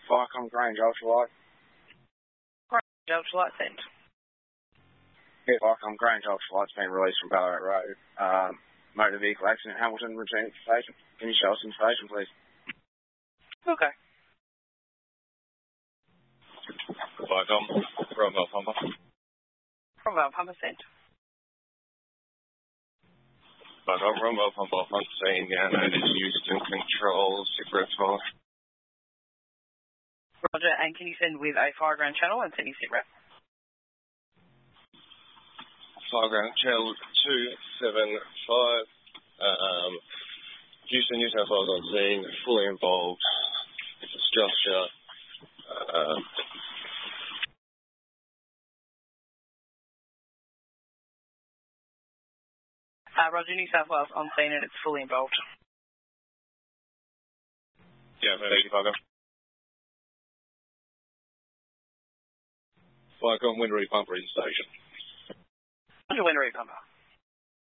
Vicom Grange Ultralight. Grange Ultralight sent. Yeah, Vicom Grange Ultralight's been released from Ballarat Road. Motor vehicle accident, Hamilton, returning to station. Can you show us information, please? Okay. Vicom, Romeo Pumper. Romeo Pumper sent. Vicom, Romeo Pumper, front scene, and Houston controls, Super 5. Roger, and can you send with a fireground channel and send your sit rep? Fireground channel 275. Houston, New South Wales on scene, fully involved. It's Joshua. Roger, New South Wales on scene and it's fully involved. Yeah, thank you, Vicom. Vicom, Winnery Pumper in station. Roger, Winnery Pumper.